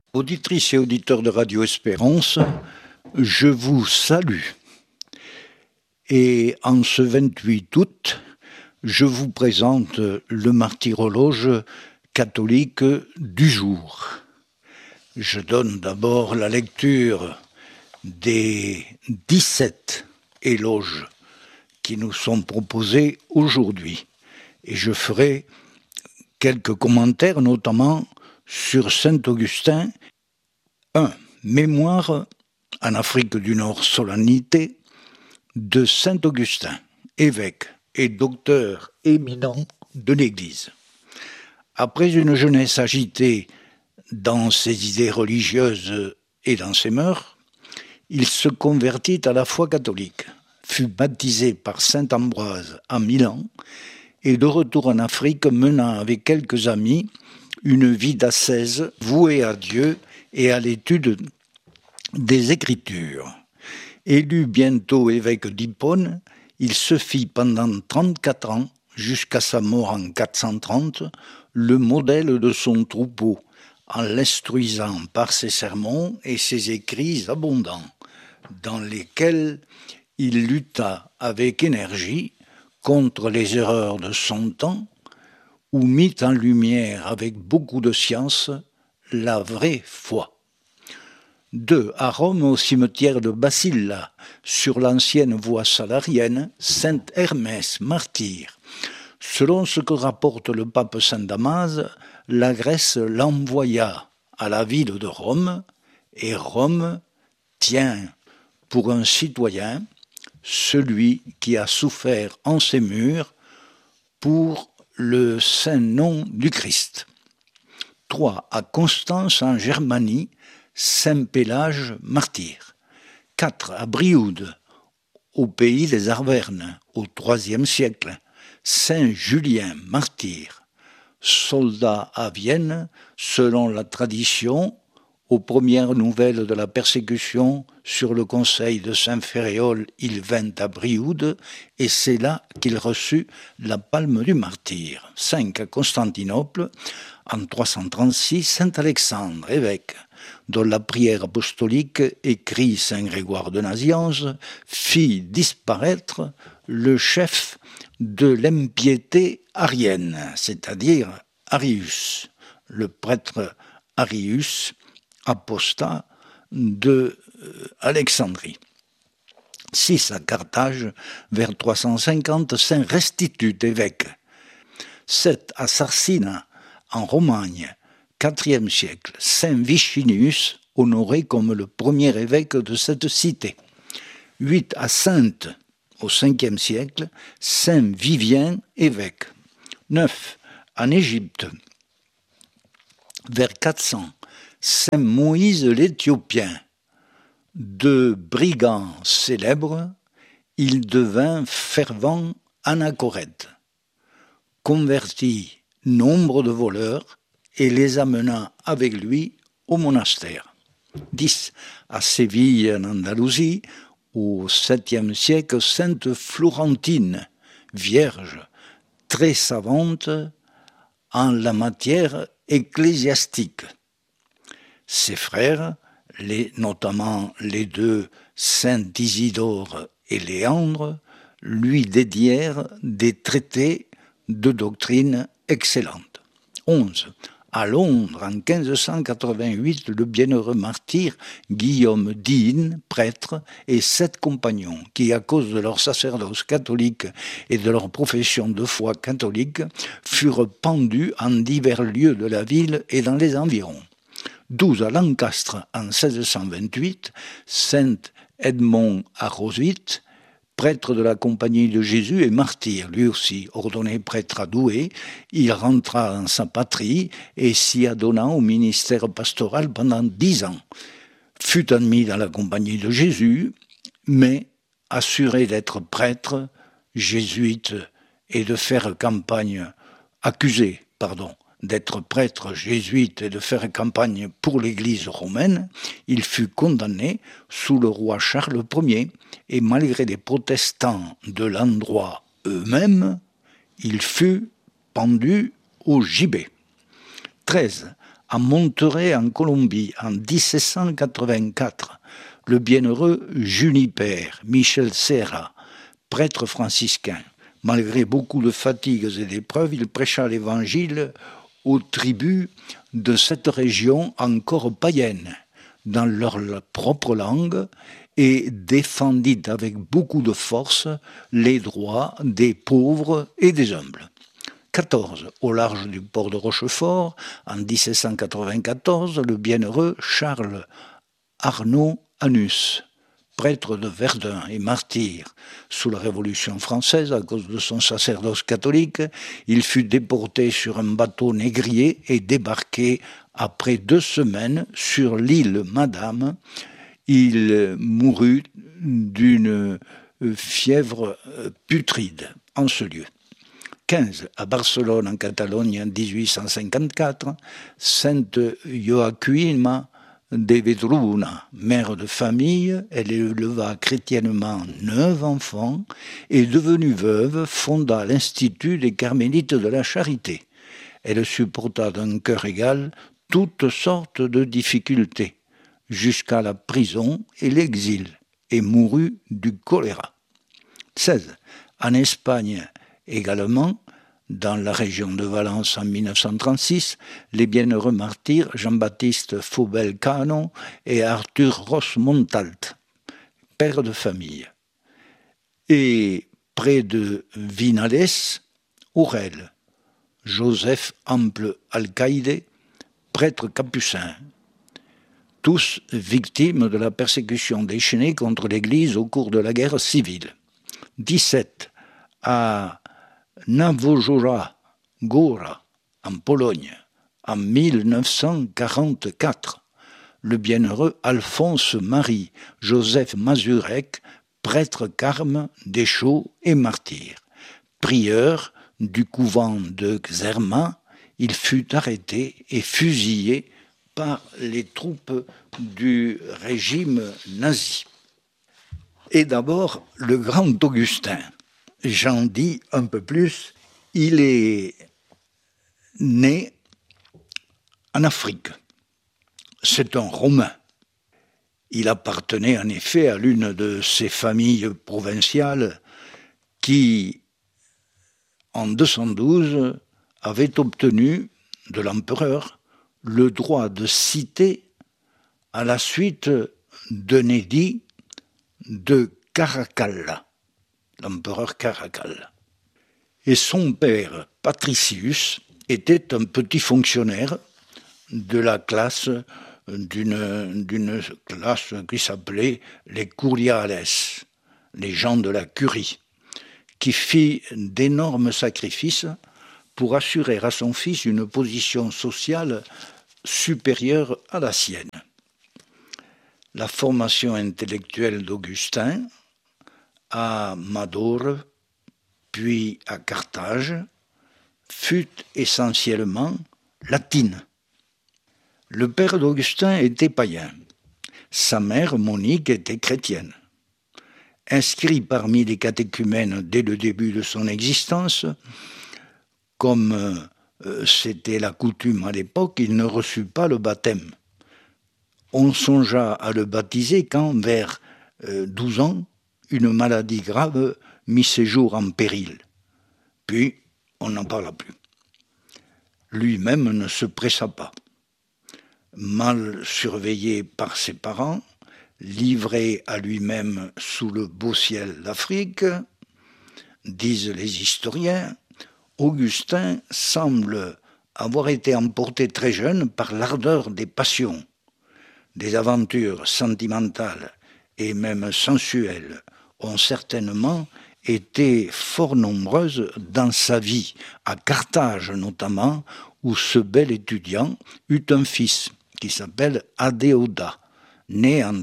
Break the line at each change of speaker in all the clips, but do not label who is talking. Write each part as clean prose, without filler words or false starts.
Auditrices et auditeurs de Radio Espérance, je vous salue. Et en ce 28 août, je vous présente le martyrologe catholique du jour. Je donne d'abord la lecture des 17 éloges qui nous sont proposés aujourd'hui. Et je ferai quelques commentaires, notamment sur Saint-Augustin. 1. Mémoire en Afrique du Nord, solennité de Saint-Augustin, évêque et docteur éminent de l'Église. Après une jeunesse agitée dans ses idées religieuses et dans ses mœurs, il se convertit à la foi catholique, fut baptisé par saint Ambroise à Milan et de retour en Afrique mena avec quelques amis une vie d'ascèse vouée à Dieu et à l'étude des Écritures. Élu bientôt évêque d'Hippone, il se fit pendant 34 ans, jusqu'à sa mort en 430, le modèle de son troupeau, en l'instruisant par ses sermons et ses écrits abondants, dans lesquels il lutta avec énergie contre les erreurs de son temps, ou mit en lumière avec beaucoup de science la vraie foi. 2. À Rome, au cimetière de Bacilla, sur l'ancienne voie salarienne, saint Hermès, martyr. Selon ce que rapporte le pape Saint Damas, la Grèce l'envoya à la ville de Rome, et Rome tient pour un citoyen celui qui a souffert en ses murs pour le saint nom du Christ. 3. À Constance en Germanie, saint Pélage, martyr. 4. À Brioude, au pays des Arvernes, au IIIe siècle, saint Julien, martyr. Soldat à Vienne, selon la tradition, aux premières nouvelles de la persécution, sur le conseil de saint Féréol, il vint à Brioude, et c'est là qu'il reçut la palme du martyr. 5. À Constantinople, en 336, saint Alexandre, évêque, dont la prière apostolique, écrit saint Grégoire de Nazianze, fit disparaître le chef de l'impiété arienne, c'est-à-dire Arius, le prêtre Arius, apostat de Alexandrie. 6. À Carthage, vers 350, saint Restitut, évêque. 7. À Sarsina, en Romagne, IVe siècle, saint Vicinius, honoré comme le premier évêque de cette cité. 8. À Saintes, au Ve siècle, saint Vivien, évêque. 9. En Égypte, vers 400, saint Moïse l'Éthiopien. De brigand célèbre, il devint fervent anachorète, convertit nombre de voleurs et les amena avec lui au monastère. 10. À Séville, en Andalousie, au 7e siècle, sainte Florentine, vierge, très savante en la matière ecclésiastique. Ses frères, notamment les deux saints Isidore et Léandre, lui dédièrent des traités de doctrine excellente. 11. À Londres, en 1588, le bienheureux martyr Guillaume d'Hine, prêtre, et 7 compagnons qui, à cause de leur sacerdoce catholique et de leur profession de foi catholique, furent pendus en divers lieux de la ville et dans les environs. 12. À Lancastre, en 1628, saint Edmond à Roswitha, prêtre de la Compagnie de Jésus et martyr, lui aussi, ordonné prêtre à Douai, il rentra en sa patrie et s'y adonna au ministère pastoral pendant 10 ans. Fut admis dans la Compagnie de Jésus, mais assuré d'être prêtre, jésuite et de faire campagne, accusé d'être prêtre jésuite et de faire campagne pour l'Église romaine, il fut condamné sous le roi Charles Ier et malgré les protestants de l'endroit eux-mêmes, il fut pendu au gibet. 13. À Monterey, en Colombie, en 1784, le bienheureux Juniper, Michel Serra, prêtre franciscain. Malgré beaucoup de fatigues et d'épreuves, il prêcha l'évangile aux tribus de cette région encore païenne, dans leur propre langue, et défendit avec beaucoup de force les droits des pauvres et des humbles. 14. Au large du port de Rochefort, en 1794, le bienheureux Charles Arnaud Anus, prêtre de Verdun et martyr sous la Révolution française à cause de son sacerdoce catholique, il fut déporté sur un bateau négrier et débarqué après 2 semaines sur l'île Madame. Il mourut d'une fièvre putride en ce lieu. 15. À Barcelone, en Catalogne, en 1854, Sainte Joaquima de Vedruna, mère de famille, elle éleva chrétiennement 9 enfants et, devenue veuve, fonda l'Institut des Carmélites de la Charité. Elle supporta d'un cœur égal toutes sortes de difficultés, jusqu'à la prison et l'exil, et mourut du choléra. 16. En Espagne également, dans la région de Valence en 1936, les bienheureux martyrs Jean-Baptiste Faubel Cano et Arthur Ros Montalt, père de famille. Et près de Vinales, Aurel, Joseph Ample Alcaïde, prêtre capucin, tous victimes de la persécution déchaînée contre l'Église au cours de la guerre civile. 17. À Nawojora Góra, en Pologne, en 1944, le bienheureux Alphonse-Marie Joseph Mazurek, prêtre carme, déchaux et martyr. Prieur du couvent de Xerma, il fut arrêté et fusillé par les troupes du régime nazi. Et d'abord, le grand Augustin. J'en dis un peu plus. Il est né en Afrique. C'est un Romain. Il appartenait en effet à l'une de ces familles provinciales qui, en 212, avait obtenu de l'empereur le droit de citer à la suite d'un édit de Caracalla, l'empereur Caracal. Et son père, Patricius, était un petit fonctionnaire de la classe, d'une classe qui s'appelait les curiales, les gens de la curie, qui fit d'énormes sacrifices pour assurer à son fils une position sociale supérieure à la sienne. La formation intellectuelle d'Augustin à Madore, puis à Carthage, fut essentiellement latine. Le père d'Augustin était païen. Sa mère, Monique, était chrétienne. Inscrit parmi les catéchumènes dès le début de son existence, comme c'était la coutume à l'époque, il ne reçut pas le baptême. On songea à le baptiser quand, vers 12 ans, une maladie grave mit ses jours en péril. Puis, on n'en parla plus. Lui-même ne se pressa pas. Mal surveillé par ses parents, livré à lui-même sous le beau ciel d'Afrique, disent les historiens, Augustin semble avoir été emporté très jeune par l'ardeur des passions, des aventures sentimentales et même sensuelles ont certainement été fort nombreuses dans sa vie, à Carthage notamment, où ce bel étudiant eut un fils qui s'appelle Adéoda, né en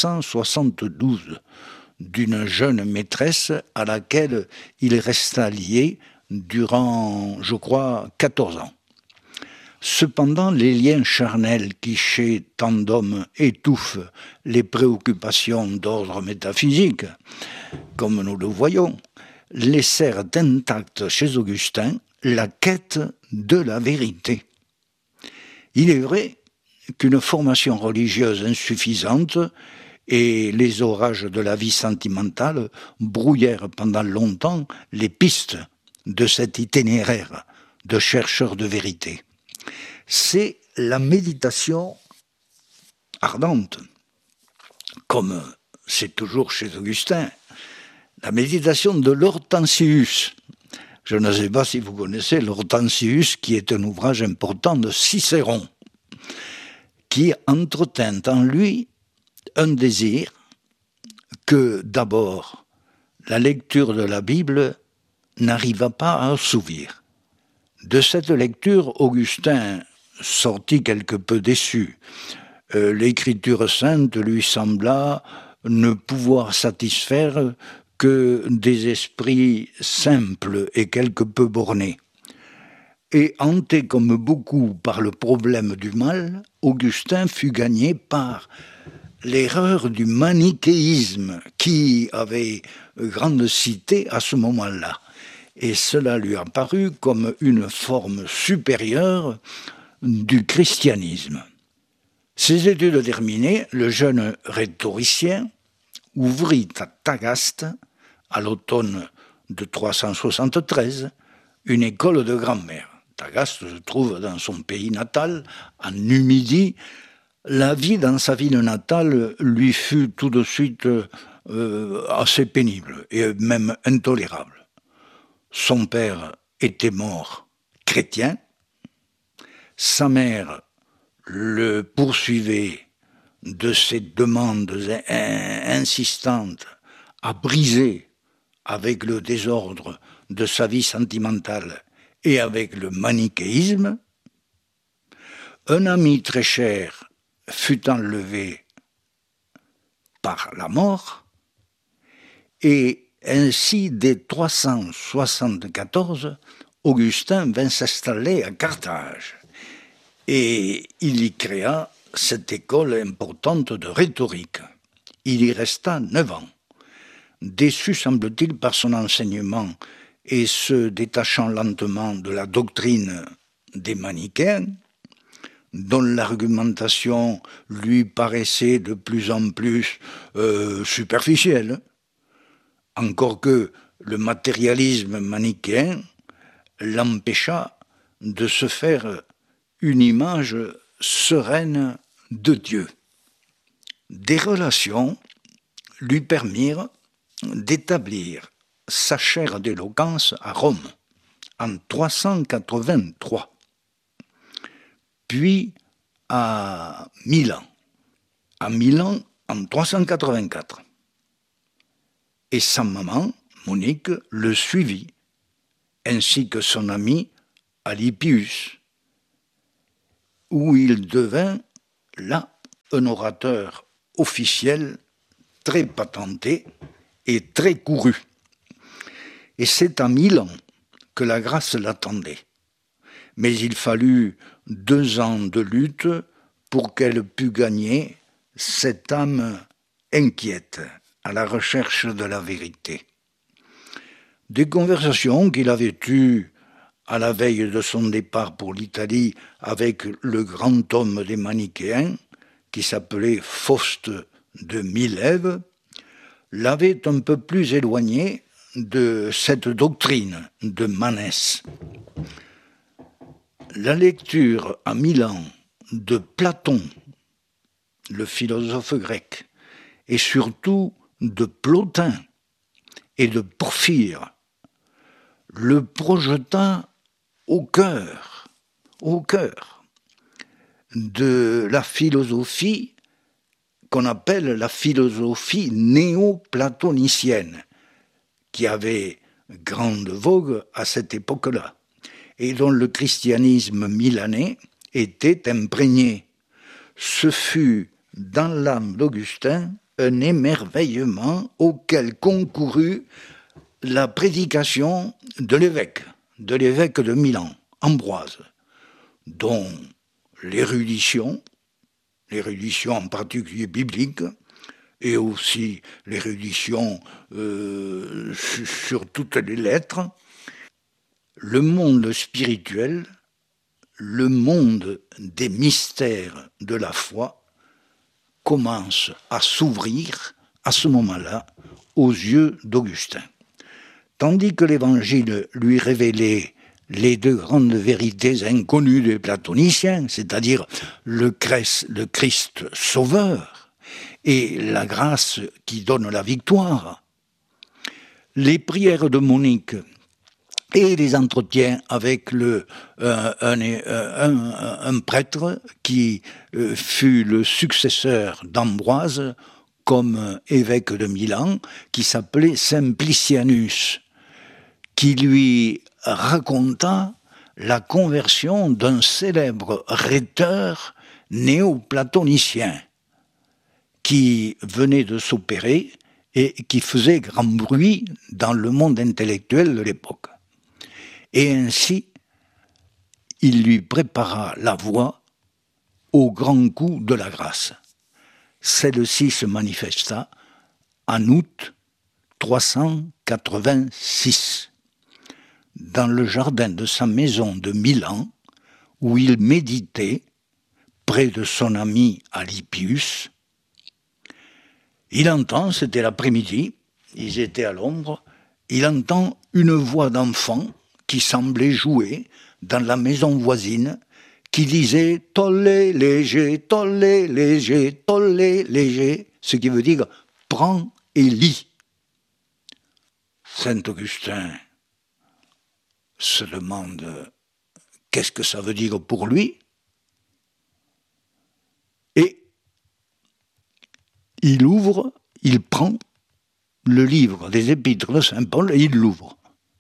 372, d'une jeune maîtresse à laquelle il resta lié durant, je crois, 14 ans. Cependant, les liens charnels qui, chez tant d'hommes, étouffent les préoccupations d'ordre métaphysique, comme nous le voyons, laissèrent intacte chez Augustin la quête de la vérité. Il est vrai qu'une formation religieuse insuffisante et les orages de la vie sentimentale brouillèrent pendant longtemps les pistes de cet itinéraire de chercheur de vérité. C'est la méditation ardente, comme c'est toujours chez Augustin, la méditation de l'Hortensius. Je ne sais pas si vous connaissez l'Hortensius, qui est un ouvrage important de Cicéron, qui entretint en lui un désir que d'abord la lecture de la Bible n'arriva pas à assouvir. De cette lecture, Augustin sortit quelque peu déçu. L'écriture sainte lui sembla ne pouvoir satisfaire que des esprits simples et quelque peu bornés. Et hanté comme beaucoup par le problème du mal, Augustin fut gagné par l'erreur du manichéisme qui avait grande cité à ce moment-là. Et cela lui apparut comme une forme supérieure du christianisme. Ses études terminées, le jeune rhétoricien ouvrit à Tagaste, à l'automne de 373, une école de grammaire. Tagaste se trouve dans son pays natal, en Numidie. La vie dans sa ville natale lui fut tout de suite assez pénible et même intolérable. Son père était mort chrétien, sa mère le poursuivait de ses demandes insistantes à briser avec le désordre de sa vie sentimentale et avec le manichéisme. Un ami très cher fut enlevé par la mort, et ainsi dès 374, Augustin vint s'installer à Carthage, et il y créa cette école importante de rhétorique. Il y resta 9 ans. Déçu, semble-t-il, par son enseignement et se détachant lentement de la doctrine des manichéens, dont l'argumentation lui paraissait de plus en plus superficielle, encore que le matérialisme manichéen l'empêcha de se faire une image sereine de Dieu. Des relations lui permirent d'établir sa chaire d'éloquence à Rome en 383, puis à Milan en 384. Et sa maman, Monique, le suivit, ainsi que son ami Alypius, où il devint là un orateur officiel très patenté et très couru. Et c'est à Milan que la grâce l'attendait. Mais il fallut 2 ans de lutte pour qu'elle pût gagner cette âme inquiète à la recherche de la vérité. Des conversations qu'il avait eues à la veille de son départ pour l'Italie avec le grand homme des manichéens, qui s'appelait Faust de Milève, l'avaient un peu plus éloigné de cette doctrine de Manès. La lecture à Milan de Platon, le philosophe grec, et surtout de Plotin et de Porphyre, le projeta au cœur de la philosophie qu'on appelle la philosophie néo-platonicienne, qui avait grande vogue à cette époque-là, et dont le christianisme milanais était imprégné. Ce fut, dans l'âme d'Augustin, un émerveillement auquel concourut la prédication de l'évêque de Milan, Ambroise, dont l'érudition en particulier biblique, et aussi l'érudition sur toutes les lettres, le monde spirituel le monde des mystères de la foi commence à s'ouvrir à ce moment-là aux yeux d'Augustin. Tandis que l'Évangile lui révélait les deux grandes vérités inconnues des platoniciens, c'est-à-dire le Christ sauveur et la grâce qui donne la victoire, les prières de Monique et les entretiens avec un prêtre qui fut le successeur d'Ambroise comme évêque de Milan, qui s'appelait Simplicianus, qui lui raconta la conversion d'un célèbre rhéteur néo-platonicien qui venait de s'opérer et qui faisait grand bruit dans le monde intellectuel de l'époque. Et ainsi, il lui prépara la voie au grand coup de la grâce. Celle-ci se manifesta en août 386, dans le jardin de sa maison de Milan, où il méditait près de son ami Alypius. Il entend, c'était l'après-midi, ils étaient à l'ombre, il entend une voix d'enfant qui semblait jouer dans la maison voisine, qui disait « tollé léger, tollé léger, tollé léger », ce qui veut dire « prends et lis ». Saint Augustin se demande qu'est-ce que ça veut dire pour lui, et il ouvre, il prend le livre des Épîtres de Saint Paul et il l'ouvre.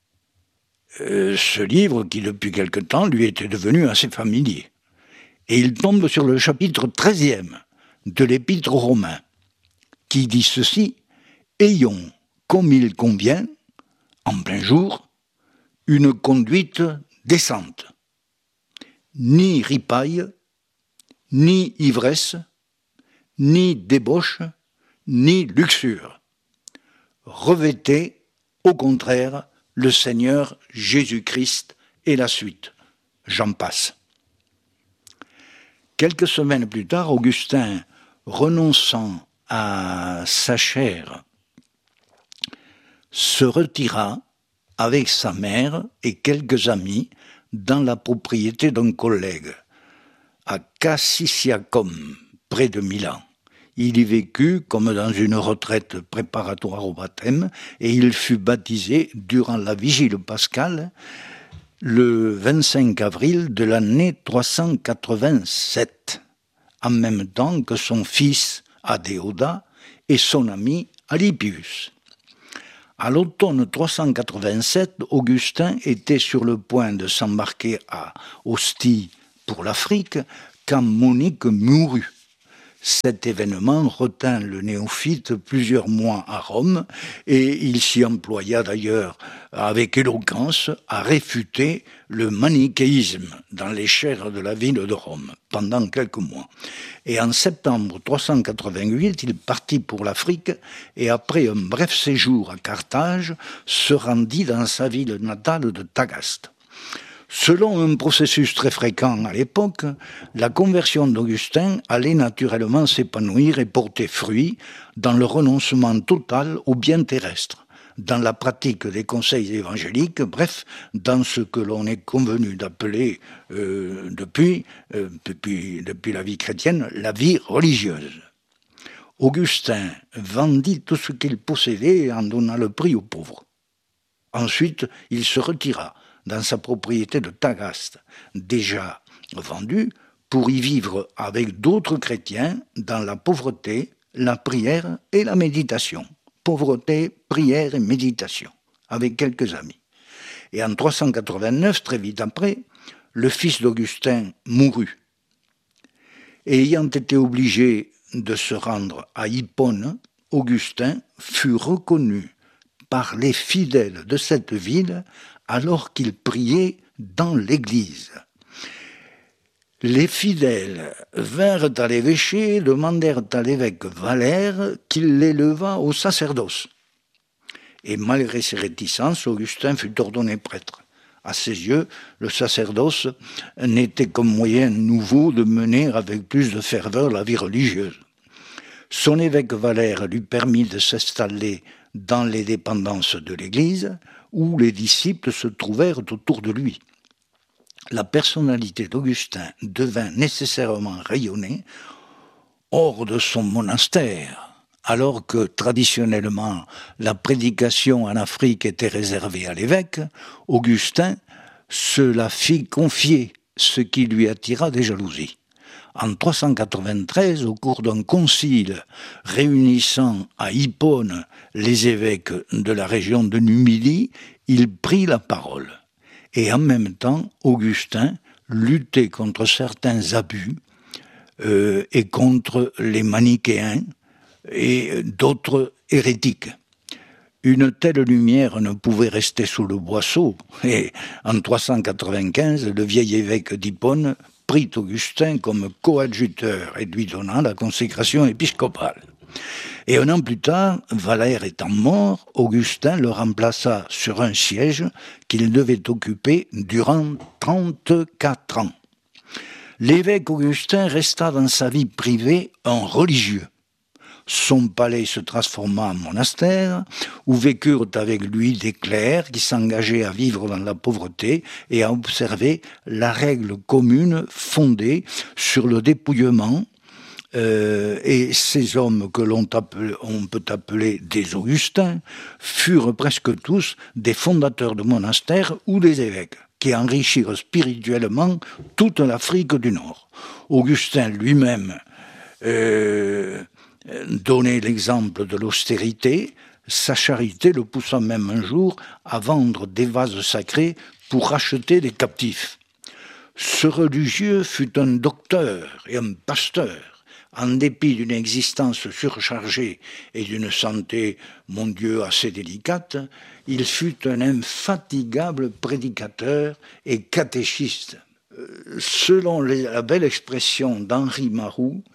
Ce livre qui depuis quelque temps lui était devenu assez familier. Et il tombe sur le chapitre 13e de l'Épître aux Romains, qui dit ceci: « Ayons, comme il convient, en plein jour, une conduite décente, ni ripaille, ni ivresse, ni débauche, ni luxure. Revêtez, au contraire, le Seigneur Jésus-Christ et la suite. » J'en passe. Quelques semaines plus tard, Augustin, renonçant à sa chaire, se retira avec sa mère et quelques amis dans la propriété d'un collègue, à Cassisiacum, près de Milan. Il y vécut comme dans une retraite préparatoire au baptême, et il fut baptisé durant la vigile pascale le 25 avril de l'année 387, en même temps que son fils Adéodat et son ami Alypius. À l'automne 387, Augustin était sur le point de s'embarquer à Ostie pour l'Afrique quand Monique mourut. Cet événement retint le néophyte plusieurs mois à Rome et il s'y employa d'ailleurs avec éloquence à réfuter le manichéisme dans les chaires de la ville de Rome pendant quelques mois. Et en septembre 388, il partit pour l'Afrique et après un bref séjour à Carthage, se rendit dans sa ville natale de Tagaste. Selon un processus très fréquent à l'époque, la conversion d'Augustin allait naturellement s'épanouir et porter fruit dans le renoncement total aux biens terrestres, dans la pratique des conseils évangéliques, bref, dans ce que l'on est convenu d'appeler depuis la vie chrétienne, la vie religieuse. Augustin vendit tout ce qu'il possédait en donnant le prix aux pauvres. Ensuite, il se retira dans sa propriété de Tagaste, déjà vendue, pour y vivre avec d'autres chrétiens dans la pauvreté, la prière et la méditation. Pauvreté, prière et méditation, avec quelques amis. Et en 389, très vite après, le fils d'Augustin mourut. Et ayant été obligé de se rendre à Hippone, Augustin fut reconnu par les fidèles de cette ville alors qu'il priait dans l'église. Les fidèles vinrent à l'évêché, demandèrent à l'évêque Valère qu'il l'élevât au sacerdoce. Et malgré ses réticences, Augustin fut ordonné prêtre À ses yeux, le sacerdoce n'était qu'un moyen nouveau de mener avec plus de ferveur la vie religieuse. Son évêque Valère lui permit de s'installer dans les dépendances de l'Église, où les disciples se trouvèrent autour de lui. La personnalité d'Augustin devint nécessairement rayonnée hors de son monastère, alors que traditionnellement la prédication en Afrique était réservée à l'évêque. Augustin se la fit confier, ce qui lui attira des jalousies. En 393, au cours d'un concile réunissant à Hippone les évêques de la région de Numidie, il prit la parole. Et en même temps, Augustin luttait contre certains abus et contre les manichéens et d'autres hérétiques. Une telle lumière ne pouvait rester sous le boisseau, et en 395, le vieil évêque d'Hippone prit Augustin comme coadjuteur et lui donna la consécration épiscopale. Et un an plus tard, Valère étant mort, Augustin le remplaça sur un siège qu'il devait occuper durant 34 ans. L'évêque Augustin resta dans sa vie privée un religieux. Son palais se transforma en monastère, où vécurent avec lui des clercs qui s'engageaient à vivre dans la pauvreté et à observer la règle commune fondée sur le dépouillement. Et ces hommes que on peut appeler des Augustins furent presque tous des fondateurs de monastères ou des évêques qui enrichirent spirituellement toute l'Afrique du Nord. Augustin lui-même donnait l'exemple de l'austérité, sa charité le poussant même un jour à vendre des vases sacrés pour racheter des captifs. Ce religieux fut un docteur et un pasteur. En dépit d'une existence surchargée et d'une santé, mon Dieu, assez délicate, il fut un infatigable prédicateur et catéchiste. Selon la belle expression d'Henri Marou,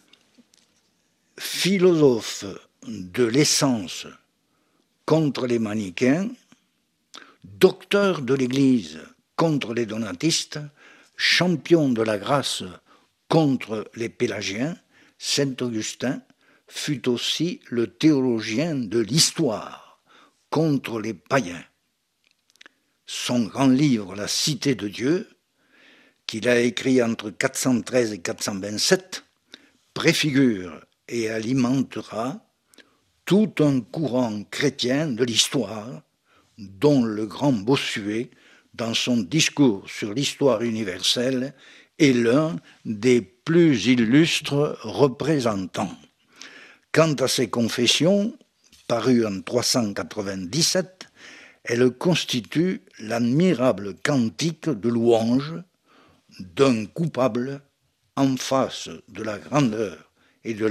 philosophe de l'essence contre les manichéens, docteur de l'Église contre les donatistes, champion de la grâce contre les pélagiens, Saint Augustin fut aussi le théologien de l'histoire contre les païens. Son grand livre, La Cité de Dieu, qu'il a écrit entre 413 et 427, préfigure et alimentera tout un courant chrétien de l'histoire, dont le grand Bossuet, dans son discours sur l'histoire universelle, est l'un des plus illustres représentants. Quant à ses confessions, parues en 397, elles constituent l'admirable cantique de louange d'un coupable en face de la grandeur et de